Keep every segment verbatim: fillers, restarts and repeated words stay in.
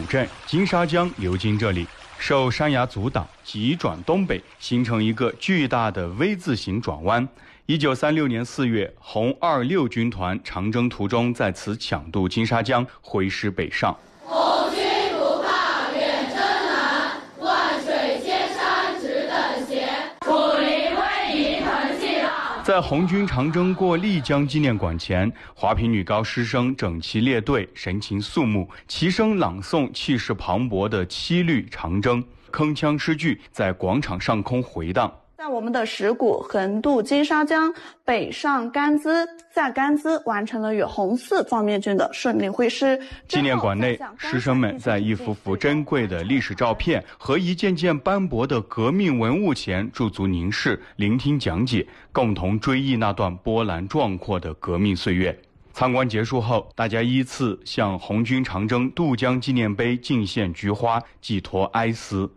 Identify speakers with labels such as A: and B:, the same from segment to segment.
A: 镇金沙江流经这里，受山崖阻挡，急转东北，形成一个巨大的 V 字形转弯。一九三六年四月，红二六军团长征途中在此抢渡金沙江，挥师北上。
B: 红军不怕远征难，万水千山只等闲。苦林为营腾气浪。
A: 在红军长征过丽江纪念馆前，华坪女高师生整齐列队，神情肃穆，齐声朗诵气势磅礴的七律长征，铿锵诗句在广场上空回荡。
C: 在我们的石鼓横渡金沙江，北上甘孜，在甘孜完成了与红四方面军的顺利会师。
A: 纪念馆内，师生们在一幅幅珍贵的历史照片和一件件斑驳的革命文物前驻足凝视，聆听讲解，共同追忆那段波澜壮阔的革命岁月。参观结束后，大家依次向红军长征渡江纪念碑敬献菊花，寄托哀思。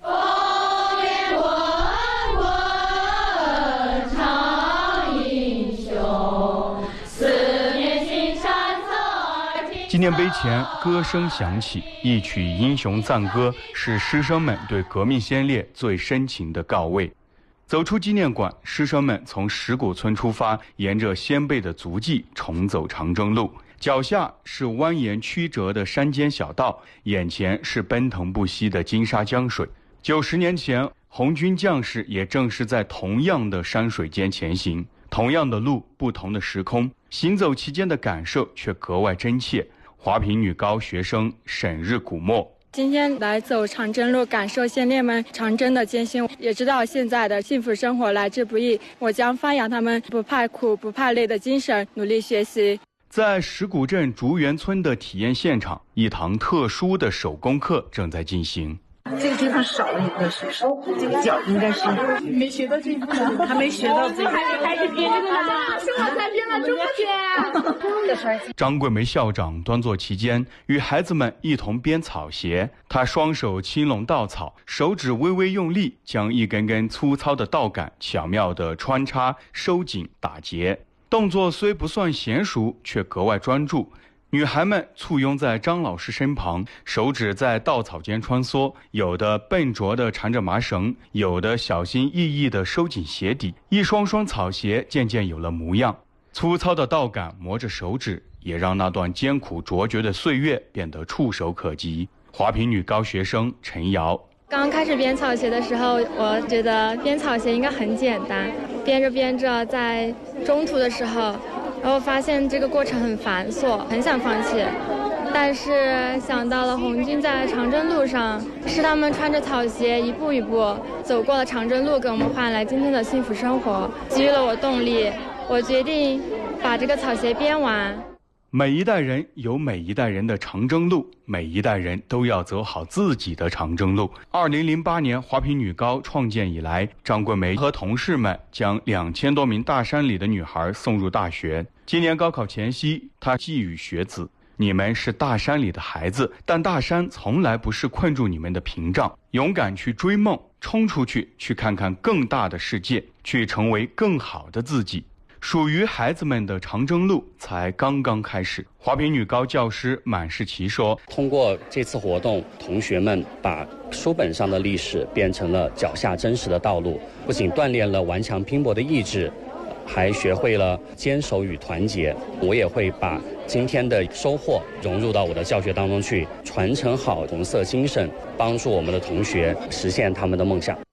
A: 纪念碑前歌声响起，一曲英雄赞歌，是师生们对革命先烈最深情的告慰。走出纪念馆，师生们从石鼓村出发，沿着先辈的足迹重走长征路。脚下是蜿蜒曲折的山间小道，眼前是奔腾不息的金沙江水。九十年前，红军将士也正是在同样的山水间前行，同样的路，不同的时空，行走其间的感受却格外真切。华坪女高学生沈日古墨，
D: 今天来走长征路，感受先烈们长征的艰辛，也知道现在的幸福生活来之不易。我将发扬他们不怕苦不怕累的精神，努力学习。
A: 在石鼓镇竹园村的体验现场，一堂特殊的手工课正在进行。
E: 这个地方少了一个是手，这个脚应该是
F: 没学到这一步呢，
E: 还没学到这个，
F: 还没开始编这个呢，是我才编了这么
A: 编。张桂梅校长端坐其间，与孩子们一同编草鞋。她双手轻拢稻草，手指微微用力，将一根根粗糙的稻杆巧妙地穿插、收紧、打结。动作虽不算娴熟，却格外专注。女孩们簇拥在张老师身旁，手指在稻草间穿梭，有的笨拙地缠着麻绳，有的小心翼翼地收紧鞋底，一双双草鞋渐渐有了模样。粗糙的稻杆磨着手指，也让那段艰苦卓绝的岁月变得触手可及。华坪女高学生陈瑶，
D: 刚开始编草鞋的时候，我觉得编草鞋应该很简单，编着编着，在中途的时候然后发现这个过程很繁琐，很想放弃，但是想到了红军在长征路上，是他们穿着草鞋一步一步走过了长征路，给我们换来今天的幸福生活，给予了我动力。我决定把这个草鞋编完。
A: 每一代人有每一代人的长征路，每一代人都要走好自己的长征路。二零零八年华坪女高创建以来，张桂梅和同事们将两千多名大山里的女孩送入大学。今年高考前夕，她寄语学子：你们是大山里的孩子，但大山从来不是困住你们的屏障。勇敢去追梦，冲出去，去看看更大的世界，去成为更好的自己。属于孩子们的长征路才刚刚开始。华坪女高教师满世奇说，
G: 通过这次活动，同学们把书本上的历史变成了脚下真实的道路，不仅锻炼了顽强拼搏的意志，还学会了坚守与团结。我也会把今天的收获融入到我的教学当中去，传承好红色精神，帮助我们的同学实现他们的梦想。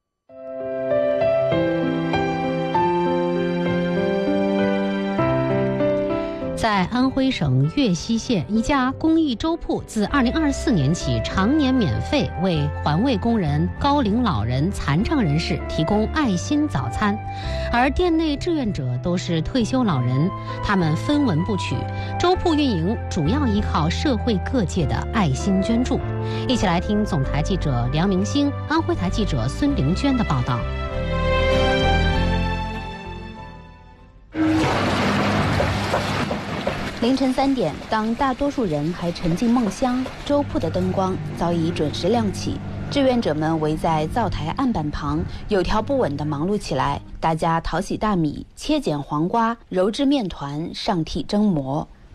H: 在安徽省岳西县，一家公益粥铺自二零二四年起常年免费为环卫工人、高龄老人、残障人士提供爱心早餐，而店内志愿者都是退休老人，他们分文不取。粥铺运营主要依靠社会各界的爱心捐助。一起来听总台记者梁明星、安徽台记者孙玲娟的报道。
I: 凌晨三点，当大多数人还沉浸梦乡，粥铺的灯光早已准时亮起。志愿者们围在灶台案板旁，有条不紊地忙碌起来。大家淘洗大米，切剪黄瓜，揉制面团，上屉蒸馍。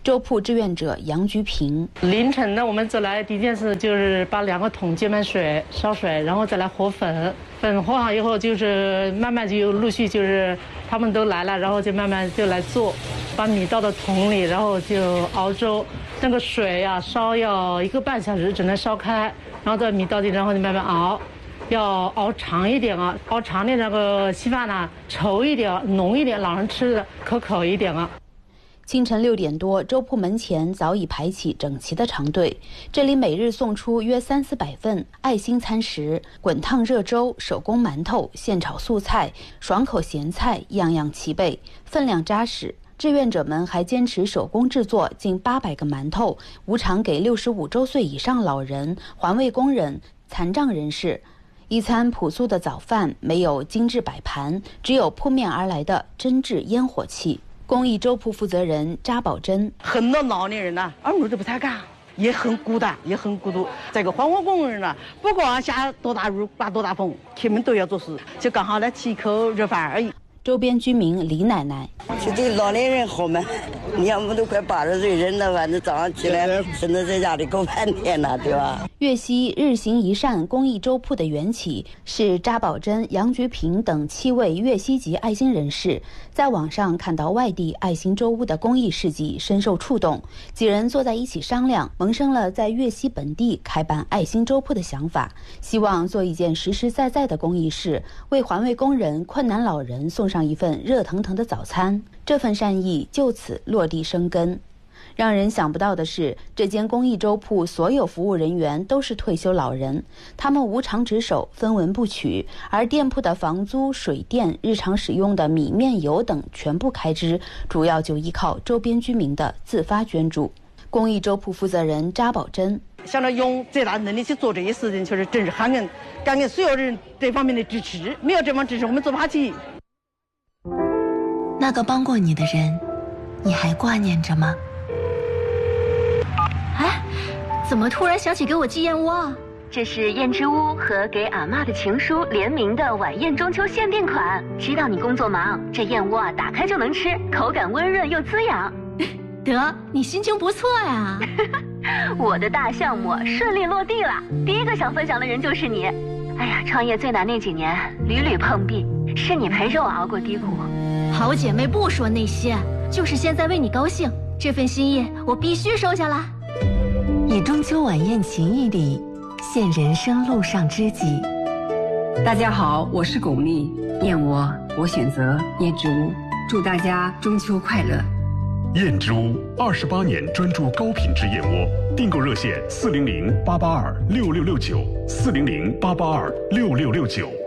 I: 粥铺志愿者杨菊平：
J: 凌晨呢，我们走来第一件事就是把两个桶接满水，烧水，然后再来和粉。粉和好以后，就是慢慢就陆续就是他们都来了，然后就慢慢就来做，把米倒到桶里，然后就熬粥。那个水呀、啊、烧要一个半小时，只能烧开，然后再米倒进，然后就慢慢熬。要熬长一点啊，熬长点那个稀饭呢，稠一点，浓一点，老人吃的可口一点啊。
I: 清晨六点多，粥铺门前早已排起整齐的长队。这里每日送出约三四百份爱心餐食，滚烫热粥、手工馒头、现炒素菜、爽口咸菜，样样齐备，分量扎实。志愿者们还坚持手工制作近八百个馒头，无偿给六十五周岁以上老人、环卫工人、残障人士。一餐朴素的早饭，没有精致摆盘，只有扑面而来的真挚烟火气。公益粥铺负责人扎宝珍：
E: 很多老年人呢，耳目都不太干，也很孤单，也很孤独。这个环卫工人呢，不管下多大雨、刮多大风，他们都要做事，就刚好来吃一口热饭而已。
I: 周边居民李奶奶：
K: 是对老年人好嘛？你看我们都快八十岁人了，反正早上起来只能在家里够半天了，对吧？
I: 粤西日行一善公益粥铺的缘起是扎宝珍、杨菊平等七位粤西籍爱心人士在网上看到外地爱心粥屋的公益事迹，深受触动。几人坐在一起商量，萌生了在粤西本地开办爱心粥铺的想法，希望做一件实实在在的公益事，为环卫工人、困难老人送上一份热腾腾的早餐。这份善意就此落地生根。让人想不到的是，这间公益粥铺所有服务人员都是退休老人，他们无偿值守，分文不取，而店铺的房租、水电、日常使用的米面油等全部开支，主要就依靠周边居民的自发捐助。公益粥铺负责人扎宝珍：
E: 想着用最大能力去做这些事情，确实真是很感感恩所有人这方面的支持，没有这方支持，我们做不下去。
L: 那个帮过你的人，你还挂念着吗？
F: 哎，怎么突然想起给我寄燕窝啊？
L: 这是燕之屋和给阿嬷的情书联名的晚宴中秋限定款。知道你工作忙，这燕窝啊打开就能吃，口感温润又滋养。
F: 得，你心情不错呀。
L: 我的大项目顺利落地了，第一个想分享的人就是你。哎呀，创业最难那几年，屡屡碰壁，是你陪着我熬过低谷。
F: 好姐妹不说那些，就是现在为你高兴，这份心意我必须收下来。
L: 以中秋晚宴情谊礼，献人生路上知己。
M: 大家好，我是巩俐，燕窝我选择燕之屋，祝大家中秋快乐。
N: 燕之屋二十八年专注高品质燕窝，订购热线四零零八八二六六六九四零零八八二六六六九。